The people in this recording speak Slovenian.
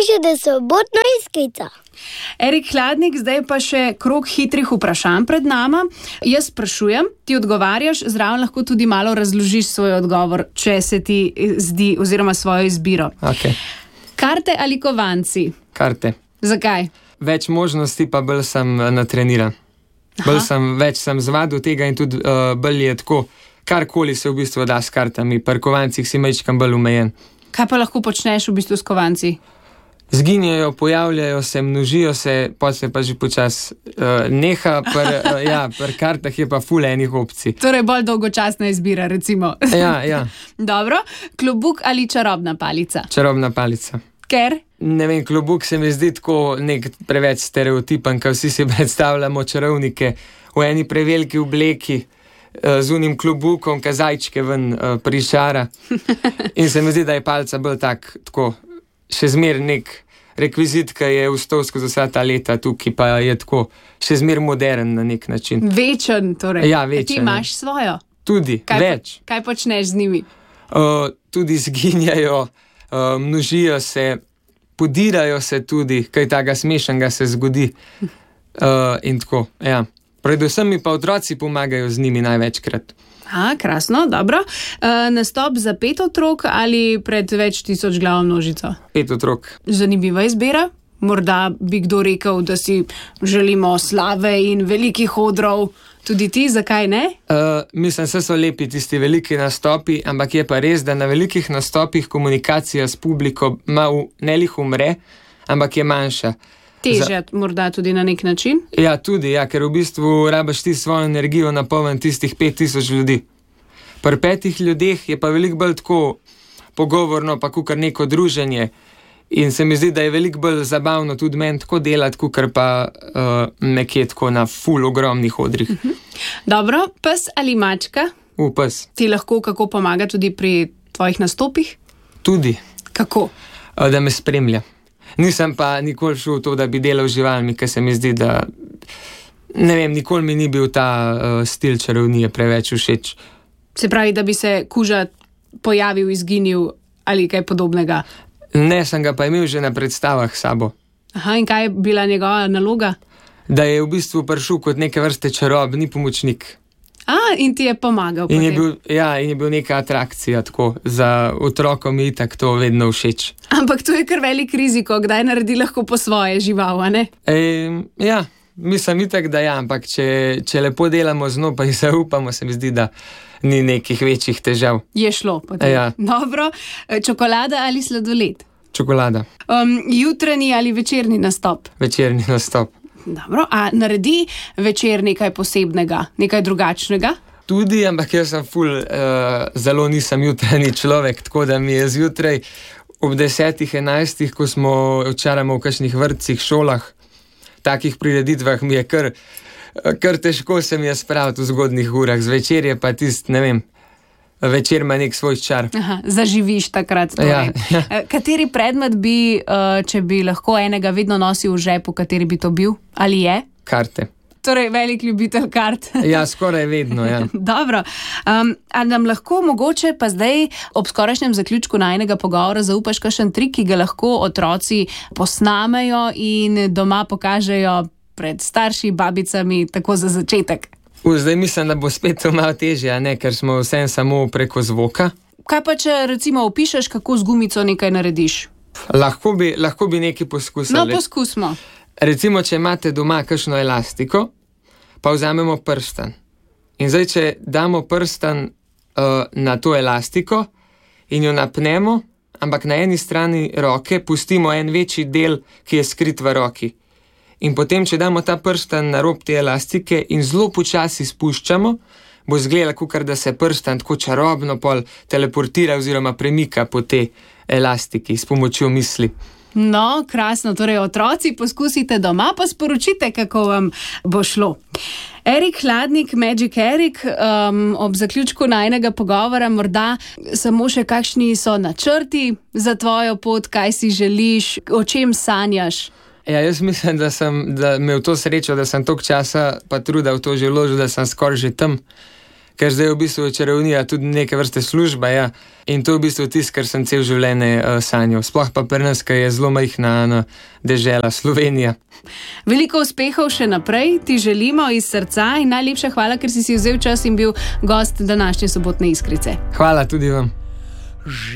piše, da so sobotna izklica. Erik Hladnik, zdaj pa še krog hitrih vprašanj pred nama. Jaz sprašujem, ti odgovarjaš, zraven lahko tudi malo razložiš svoj odgovor, če se ti zdi, oziroma svojo izbiro. Okay. Karte ali kovanci? Karte. Zakaj? Več možnosti, pa bolj sem natreniran. Več sem zvadil tega in tudi bolj je tako, karkoli se v bistvu da s kartami. Pri kovancih si majčkam bolj omejen. Kaj pa lahko počneš v bistvu s kovanci? Zginjajo, pojavljajo se, množijo se, potem pa že počas neha. Pri kartah je pa ful enih opcij. Torej bolj dolgočasna izbira, recimo. Ja. Dobro, klobuk ali čarobna palica? Čarobna palica. Ker? Ne vem, klobuk se mi zdi tako nek preveč stereotipen, ker vsi si predstavljamo čarovnike v eni preveliki obleki z unim klobukom, kazajčke ven prišara. In se mi zdi, da je palica bolj tako še zmer nek rekvizit, ki je vstal skozi vsa ta leta tukaj, pa je tako še zmer modern na nek način. Večen, torej. Ja, večen. Ti imaš svojo? Tudi, več. Kaj počneš z njimi? Tudi zginjajo, množijo se, podirajo se tudi, kaj takega smešnega se zgodi. In tako, ja. Predvsem mi pa otroci pomagajo z njimi največkrat. Krasno, dobro. Nastop za 5 otrok ali pred več tisoč glav množico? 5 otrok. Zanimiva izbira. Morda bi kdo rekel, da si želimo slave in velikih odrov. Tudi ti, zakaj ne? Mislim, vse so lepi tisti veliki nastopi, ampak je pa res, da na velikih nastopih komunikacija s publiko ne lih umre, ampak je manjša. Težja morda tudi na nek način? Ja, tudi, ker v bistvu rabaš ti svojo energijo na poln tistih 5000 ljudi. Pri 5 ljudeh je pa veliko bolj tako pogovorno, pa kukar neko druženje. In se mi zdi, da je veliko bolj zabavno tudi meni tako delati, kukar pa nekje tako na ful ogromnih odrih. Dobro, pes ali mačka? Pes. Ti lahko kako pomaga tudi pri tvojih nastopih? Tudi. Kako? Da me spremlja. Nisem pa nikoli šel v to, da bi delal z živalmi, ker se mi zdi, da ne vem, nikoli mi ni bil ta stil čarovnije preveč všeč. Se pravi, da bi se kuža pojavil, izginil ali kaj podobnega? Ne, sem ga pa imel že na predstavah s sabo. In kaj je bila njegova naloga? Da je v bistvu prišel kot neke vrste čarobni pomočnik. In ti je pomagal potem. In je bil neka atrakcija, tako, za otrokom je itak to vedno všeč. Ampak to je kar velik riziko, kdaj naredi lahko po svoje žival, a ne? Ja, mislim itak, da ja, ampak če lepo delamo z njo, pa jih zaupamo, se mi zdi, da ni nekih večjih težav. Je šlo potem. Ja. Dobro, čokolada ali sladoled? Čokolada. Jutranji ali večerni nastop? Večerni nastop. Dobro, a naredi večer nekaj posebnega, nekaj drugačnega? Tudi, ampak jaz sem zelo nisem jutranji človek, tako da mi je zjutraj ob 10-11, ko smo včaramo v kakšnih vrtcih, šolah, takih prireditvah mi je kar težko se mi je spraviti v zgodnih urah. Zvečer je pa ne vem, večer ima nek svoj čar. Zaživiš takrat. Ja. Kateri predmet bi, če bi lahko enega vedno nosil v žepu, kateri bi to bil? Ali je? Karte. Torej, velik ljubitelj kart. Ja, skoraj vedno, ja. Dobro. A nam lahko mogoče pa zdaj ob skorajšnjem zaključku najinega pogovora zaupaš kakšen trik, ki ga lahko otroci posnamejo in doma pokažejo pred starši, babicami, tako za začetek? Zdaj mislim, da bo spet to malo težje, ker smo vsem samo preko zvoka. Kaj pa, če recimo opišeš, kako z gumico nekaj narediš? Lahko bi nekaj poskusili. No, poskusimo. Recimo, če imate doma kakšno elastiko, pa vzamemo prstan. In zdaj, če damo prstan na to elastiko in jo napnemo, ampak na eni strani roke pustimo en večji del, ki je skrit v roki. In potem, če damo ta prstan na rob te elastike in zelo počasi spuščamo, bo izgledalo, kakor da se prstan tako čarobno pol teleportira oziroma premika po tej elastiki s pomočjo misli. No, krasno, torej otroci, poskusite doma, pa sporočite, kako vam bo šlo. Erik Hladnik, Magic Erik, ob zaključku najinega pogovora morda samo še kakšni so načrti za tvojo pot, kaj si želiš, o čem sanjaš? Ja, jaz mislim, da me v to srečo, da sem toliko časa pa truda v to že vložil, da sem skoraj že tam, ker zdaj je v bistvu čarovnija tudi neke vrste služba, ja. In to je v bistvu tisto, kar sem cel življenje sanjal. Sploh pa pri nas, ki je zelo majhna dežela Slovenija. Veliko uspehov še naprej ti želimo iz srca in najlepša hvala, ker si vzel čas in bil gost današnje Sobotne Iskrice. Hvala tudi vam.